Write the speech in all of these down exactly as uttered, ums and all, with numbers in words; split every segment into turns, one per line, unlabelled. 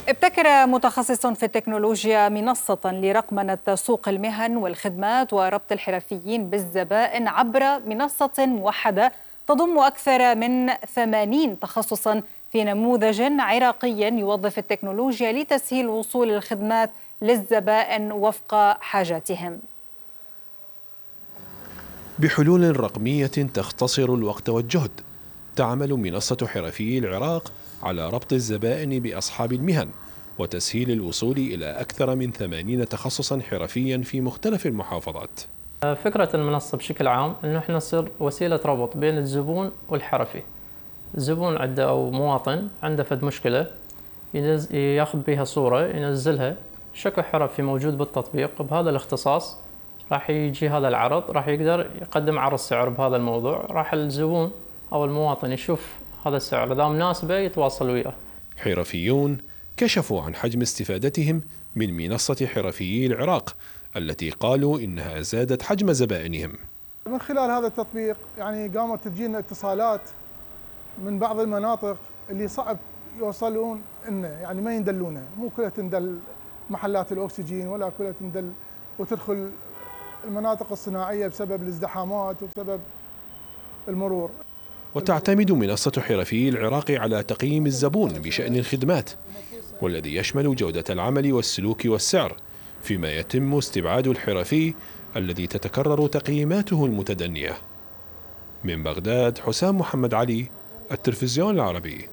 ابتكر متخصص في التكنولوجيا منصة لرقمنة سوق المهن والخدمات وربط الحرفيين بالزبائن عبر منصة موحدة تضم أكثر من ثمانين تخصصا في نموذج عراقي يوظف التكنولوجيا لتسهيل وصول الخدمات للزبائن وفق حاجاتهم.
بحلول رقمية تختصر الوقت والجهد، تعمل منصة حرفيي العراق على ربط الزبائن بأصحاب المهن وتسهيل الوصول إلى أكثر من ثمانين تخصصا حرفيا في مختلف المحافظات.
فكرة المنصة بشكل عام أنه احنا نصير وسيلة ربط بين الزبون والحرفي. الزبون عنده أو مواطن عنده فد مشكلة ياخذ بها صورة ينزلها، شكل حرفي موجود بالتطبيق بهذا الاختصاص، راح يجي هذا العرض، راح يقدر يقدم عرض سعر بهذا الموضوع، راح الزبون أو المواطن يشوف هذا السعر إذا مناسبه يتواصل وياه.
حرفيون كشفوا عن حجم استفادتهم من منصة حرفيي العراق التي قالوا إنها زادت حجم زبائنهم.
من خلال هذا التطبيق يعني قامت تجينا اتصالات من بعض المناطق اللي صعب يوصلون إنه يعني ما يندلونها، مو كلها تندل محلات الأكسجين ولا كلها تندل وتدخل المناطق الصناعية بسبب الازدحامات وبسبب المرور.
وتعتمد منصة حرفيي العراق على تقييم الزبون بشأن الخدمات، والذي يشمل جودة العمل والسلوك والسعر، فيما يتم استبعاد الحرفي الذي تتكرر تقييماته المتدنية. من بغداد، حسام محمد علي، التلفزيون العربي.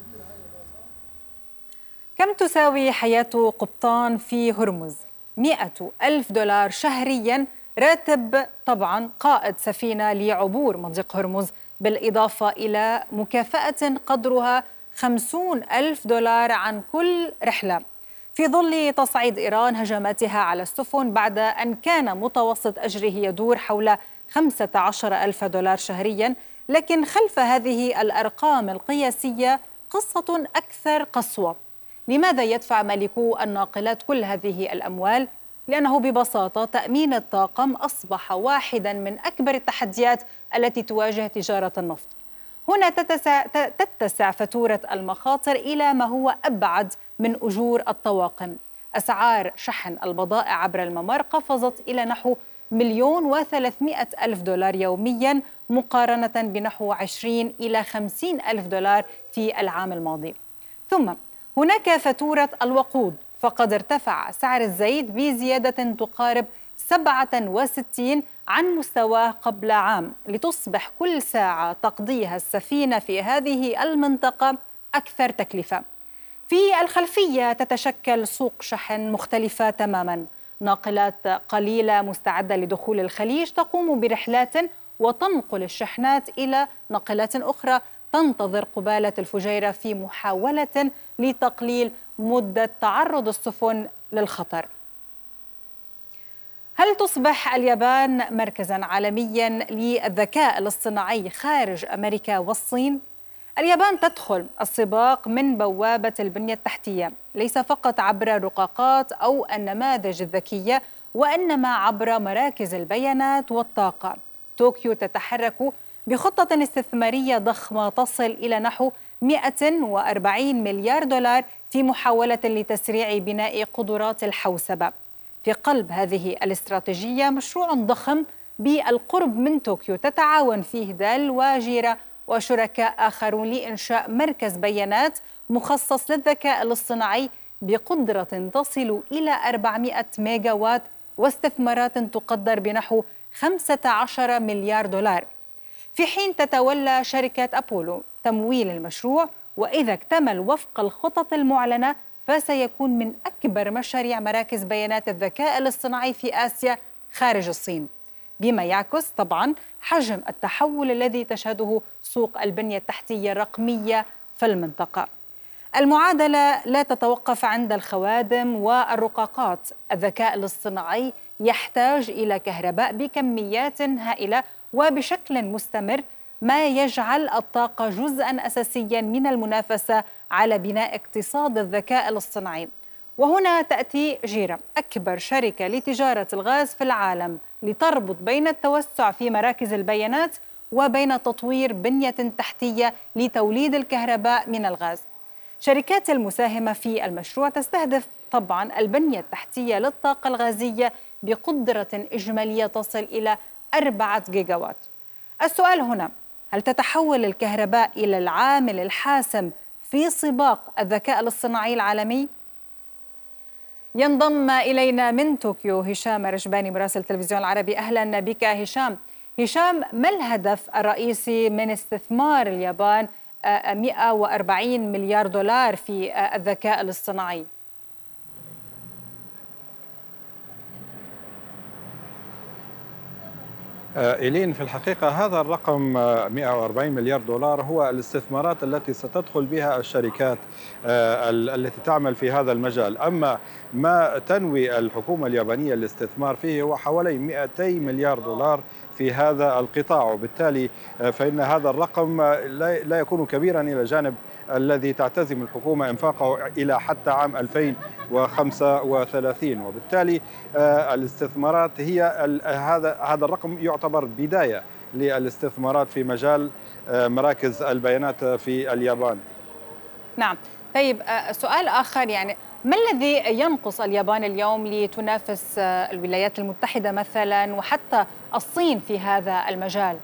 كم تساوي حياة قبطان في هرمز؟ مئة ألف دولار شهريا، راتب طبعا قائد سفينة لعبور مضيق هرمز، بالإضافة إلى مكافأة قدرها خمسون ألف دولار عن كل رحلة، في ظل تصعيد إيران هجماتها على السفن بعد أن كان متوسط أجره يدور حول خمسة عشر ألف دولار شهريا. لكن خلف هذه الأرقام القياسية قصة أكثر قسوة. لماذا يدفع مالكو الناقلات كل هذه الأموال؟ لأنه ببساطة تأمين الطاقم أصبح واحدا من أكبر التحديات التي تواجه تجارة النفط. هنا تتسع, تتسع فاتورة المخاطر إلى ما هو أبعد من أجور الطواقم. أسعار شحن البضائع عبر الممر قفزت إلى نحو مليون وثلاثمائة ألف دولار يوميا، مقارنة بنحو عشرين إلى خمسين ألف دولار في العام الماضي. ثم هناك فاتورة الوقود، فقد ارتفع سعر الزيت بزيادة تقارب سبعة وستين عن مستواه قبل عام، لتصبح كل ساعة تقضيها السفينة في هذه المنطقة أكثر تكلفة. في الخلفية تتشكل سوق شحن مختلفة تماما، ناقلات قليلة مستعدة لدخول الخليج تقوم برحلات وتنقل الشحنات إلى ناقلات أخرى تنتظر قبالة الفجيرة في محاولة لتقليل مدة تعرض السفن للخطر. هل تصبح اليابان مركزاً عالمياً للذكاء الاصطناعي خارج أمريكا والصين؟ اليابان تدخل السباق من بوابة البنية التحتية، ليس فقط عبر الرقاقات أو النماذج الذكية، وإنما عبر مراكز البيانات والطاقة. طوكيو تتحرك بخطة استثمارية ضخمة تصل إلى نحو مئة وأربعين مليار دولار في محاولة لتسريع بناء قدرات الحوسبة. في قلب هذه الاستراتيجية مشروع ضخم بالقرب من طوكيو تتعاون فيه دال وجيرة وشركاء آخرون لإنشاء مركز بيانات مخصص للذكاء الاصطناعي بقدرة تصل إلى أربعمائة ميجا وات واستثمارات تقدر بنحو خمسة عشر مليار دولار، في حين تتولى شركة أبولو تمويل المشروع. وإذا اكتمل وفق الخطط المعلنة فسيكون من أكبر مشاريع مراكز بيانات الذكاء الاصطناعي في آسيا خارج الصين، بما يعكس طبعاً حجم التحول الذي تشهده سوق البنية التحتية الرقمية في المنطقة. المعادلة لا تتوقف عند الخوادم والرقاقات. الذكاء الاصطناعي يحتاج إلى كهرباء بكميات هائلة وبشكل مستمر، ما يجعل الطاقة جزءاً أساسياً من المنافسة على بناء اقتصاد الذكاء الاصطناعي. وهنا تأتي جيرة، أكبر شركة لتجارة الغاز في العالم، لتربط بين التوسع في مراكز البيانات وبين تطوير بنية تحتية لتوليد الكهرباء من الغاز. شركات المساهمة في المشروع تستهدف طبعا البنية التحتية للطاقة الغازية بقدرة إجمالية تصل إلى أربعة جيجاوات. السؤال هنا، هل تتحول الكهرباء إلى العامل الحاسم في سباق الذكاء الاصطناعي العالمي؟ ينضم إلينا من طوكيو هشام رجباني مراسل التلفزيون العربي. أهلا بك هشام. هشام، ما الهدف الرئيسي من استثمار اليابان مئة وأربعين مليار دولار في الذكاء الاصطناعي؟
إيلين، في الحقيقة هذا الرقم مئة وأربعين مليار دولار هو الاستثمارات التي ستدخل بها الشركات التي تعمل في هذا المجال. أما ما تنوي الحكومة اليابانية الاستثمار فيه هو حوالي مئتي مليار دولار في هذا القطاع، وبالتالي فإن هذا الرقم لا يكون كبيرا إلى جانب الذي تعتزم الحكومة إنفاقه إلى حتى عام ألفين وخمسة وثلاثين، وبالتالي الاستثمارات هي هذا هذا الرقم يعتبر بداية للاستثمارات في مجال مراكز البيانات في اليابان.
نعم. طيب، سؤال آخر، يعني ما الذي ينقص اليابان اليوم لتنافس الولايات المتحدة مثلا وحتى الصين في هذا المجال؟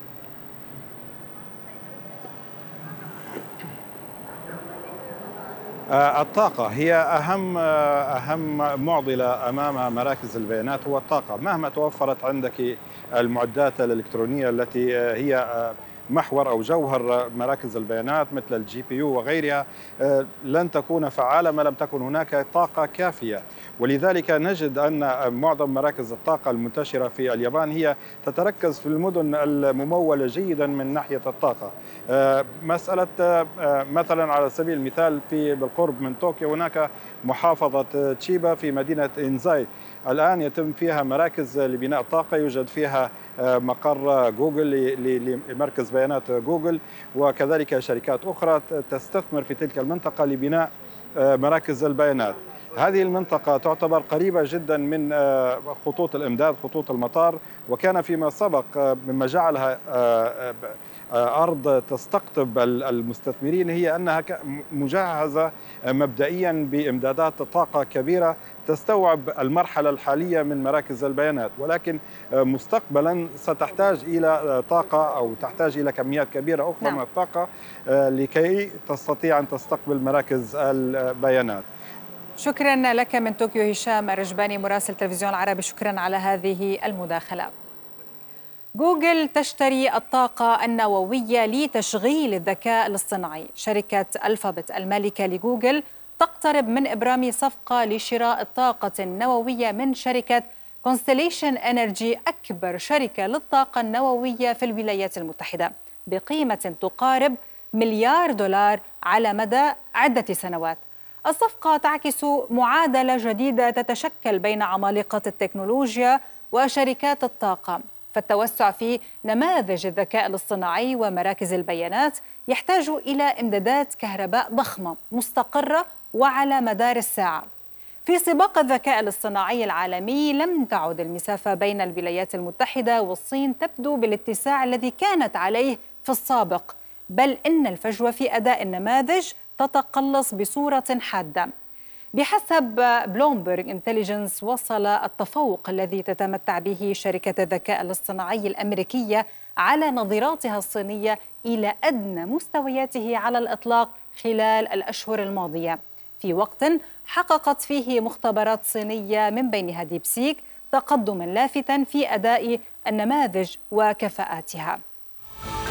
الطاقة هي أهم أهم معضلة أمام مراكز البيانات، هو الطاقة. مهما توفرت عندك المعدات الإلكترونية التي هي محور أو جوهر مراكز البيانات مثل الجي بي يو وغيرها، لن تكون فعالة ما لم تكن هناك طاقة كافية. ولذلك نجد أن معظم مراكز الطاقة المنتشرة في اليابان هي تتركز في المدن الممولة جيدا من ناحية الطاقة. مسألة مثلا على سبيل المثال في بالقرب من طوكيو هناك محافظة تشيبا في مدينة إنزاي، الآن يتم فيها مراكز لبناء طاقة، يوجد فيها مقر جوجل لمركز بيانات جوجل، وكذلك شركات أخرى تستثمر في تلك المنطقة لبناء مراكز البيانات. هذه المنطقة تعتبر قريبة جدا من خطوط الإمداد، خطوط المطار، وكان فيما سبق مما جعلها أرض تستقطب المستثمرين هي أنها مجهزة مبدئيا بإمدادات طاقة كبيرة تستوعب المرحلة الحالية من مراكز البيانات، ولكن مستقبلا ستحتاج إلى طاقة أو تحتاج إلى كميات كبيرة أخرى نعم. من الطاقة لكي تستطيع أن تستقبل مراكز البيانات.
شكرا لك من طوكيو هشام رجباني مراسل التلفزيون العربي، شكرا على هذه المداخلة. جوجل تشتري الطاقة النووية لتشغيل الذكاء الاصطناعي. شركة ألفابت المالكة لجوجل تقترب من إبرام صفقة لشراء الطاقة النووية من شركة كونستليشن إنرجي، أكبر شركة للطاقة النووية في الولايات المتحدة، بقيمة تقارب مليار دولار على مدى عدة سنوات. الصفقة تعكس معادلة جديدة تتشكل بين عمالقة التكنولوجيا وشركات الطاقة، فالتوسع في نماذج الذكاء الاصطناعي ومراكز البيانات يحتاج إلى إمدادات كهرباء ضخمة مستقرة وعلى مدار الساعة. في سباق الذكاء الاصطناعي العالمي لم تعد المسافة بين الولايات المتحدة والصين تبدو بالاتساع الذي كانت عليه في السابق، بل إن الفجوة في أداء النماذج تتقلص بصورة حادة. بحسب بلومبرج انتليجنس، وصل التفوق الذي تتمتع به شركة الذكاء الاصطناعي الأمريكية على نظيراتها الصينية إلى أدنى مستوياته على الإطلاق خلال الأشهر الماضية، في وقت حققت فيه مختبرات صينية من بينها ديبسيك تقدما لافتا في أداء النماذج وكفاءاتها.